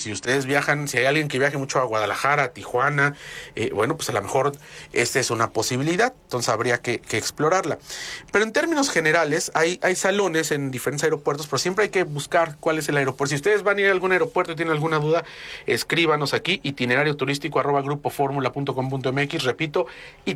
si ustedes viajan, si hay alguien que viaje mucho a Guadalajara, a Tijuana, bueno, pues a lo mejor esta es una posibilidad, entonces habría que explorarla. Pero en términos generales, hay salones en diferentes aeropuertos, pero siempre hay que buscar cuál es el aeropuerto. Si ustedes van a ir a algún aeropuerto y tienen alguna duda, escríbanos aquí, itinerarioturístico@grupoformula.com.mx, repito,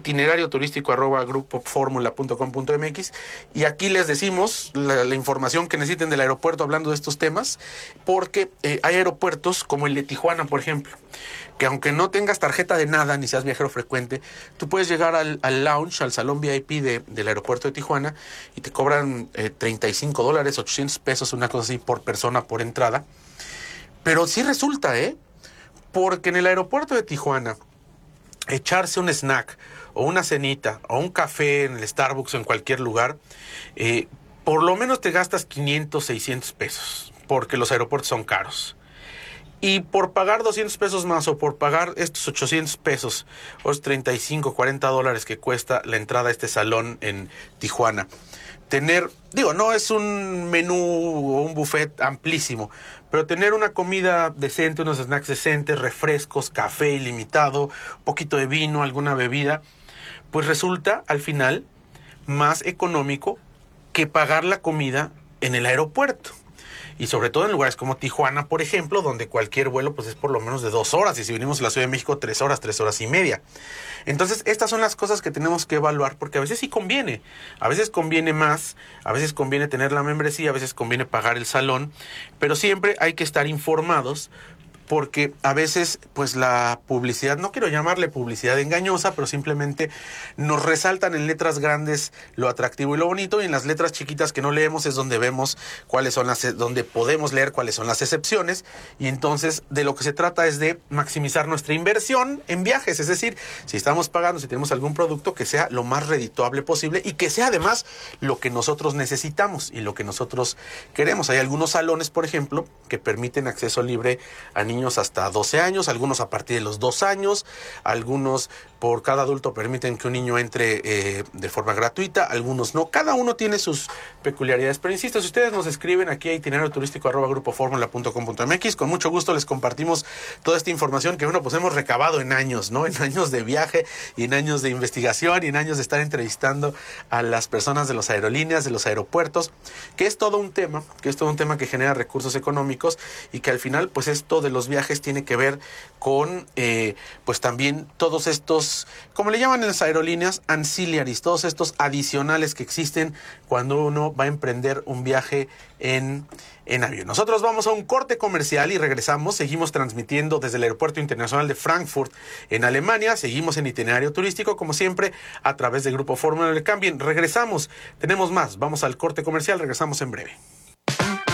itinerarioturístico@grupoformula.com.mx, y aquí les decimos la información que necesiten del aeropuerto hablando de estos temas, porque hay aeropuertos como el de Tijuana, por ejemplo, que aunque no tengas tarjeta de nada, ni seas viajero frecuente, tú puedes llegar al lounge, al salón VIP del aeropuerto de Tijuana, y te cobran $35, 800 pesos, una cosa así, por persona, por entrada. Pero sí resulta, porque en el aeropuerto de Tijuana, echarse un snack, o una cenita, o un café en el Starbucks o en cualquier lugar, por lo menos te gastas 500, 600 pesos, porque los aeropuertos son caros. Y por pagar 200 pesos más, o por pagar estos 800 pesos, o es 35, 40 dólares que cuesta la entrada a este salón en Tijuana, no es un menú o un buffet amplísimo, pero tener una comida decente, unos snacks decentes, refrescos, café ilimitado, un poquito de vino, alguna bebida, pues resulta al final más económico que pagar la comida en el aeropuerto. Y sobre todo en lugares como Tijuana, por ejemplo, donde cualquier vuelo pues es por lo menos de 2 horas. Y si venimos a la Ciudad de México, 3 horas, 3 horas y media. Entonces, estas son las cosas que tenemos que evaluar, porque a veces sí conviene. A veces conviene más, a veces conviene tener la membresía, a veces conviene pagar el salón. Pero siempre hay que estar informados, porque a veces pues la publicidad, no quiero llamarle publicidad engañosa, pero simplemente nos resaltan en letras grandes lo atractivo y lo bonito, y en las letras chiquitas que no leemos es donde vemos donde podemos leer cuáles son las excepciones. Y entonces de lo que se trata es de maximizar nuestra inversión en viajes, es decir, si estamos pagando, si tenemos algún producto, que sea lo más redituable posible y que sea además lo que nosotros necesitamos y lo que nosotros queremos. Hay algunos salones, por ejemplo, que permiten acceso libre a niños hasta 12 años, algunos a partir de los 2 años, algunos por cada adulto permiten que un niño entre de forma gratuita, algunos no. Cada uno tiene sus peculiaridades, pero insisto, si ustedes nos escriben aquí a itinerario-turístico@grupoformula.com.mx, con mucho gusto les compartimos toda esta información que pues hemos recabado en años, ¿no? En años de viaje y en años de investigación y en años de estar entrevistando a las personas de las aerolíneas, de los aeropuertos, que es todo un tema, que genera recursos económicos, y que al final pues esto de los viajes tiene que ver con pues también todos estos, como le llaman en las aerolíneas, ancillaries, todos estos adicionales que existen cuando uno va a emprender un viaje en avión. Nosotros vamos a un corte comercial y regresamos. Seguimos transmitiendo desde el Aeropuerto Internacional de Frankfurt en Alemania. Seguimos en Itinerario Turístico, como siempre, a través de Grupo Fórmula. No le cambien. Regresamos. Tenemos más. Vamos al corte comercial. Regresamos en breve.